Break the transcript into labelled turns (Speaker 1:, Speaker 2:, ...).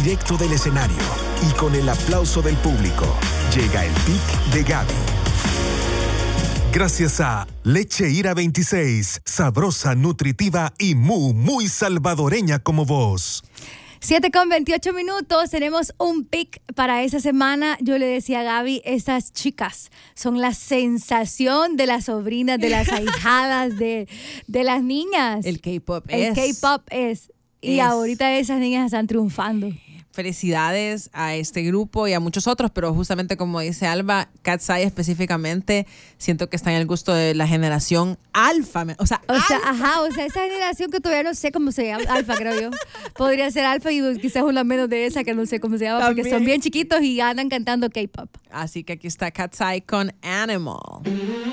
Speaker 1: directo del escenario y con el aplauso del público, llega el pick de Gaby. Gracias a Leche Ira 26, sabrosa, nutritiva y muy salvadoreña como vos.
Speaker 2: 7:28, tenemos un pick para esa semana. Yo le decía a Gaby, esas chicas son la sensación de las sobrinas, de las ahijadas, de las niñas.
Speaker 3: El K-pop
Speaker 2: es. Y ahorita esas niñas están triunfando.
Speaker 3: Felicidades a este grupo y a muchos otros, pero justamente como dice Alba, Cat's Eye específicamente, siento que está en el gusto de la generación alfa. O sea,
Speaker 2: esa generación que todavía no sé cómo se llama, alfa creo yo. Podría ser alfa y quizás una menos de esa que no sé cómo se llama, porque son bien chiquitos y andan cantando K-pop.
Speaker 3: Así que aquí está Cat's Eye con Animal.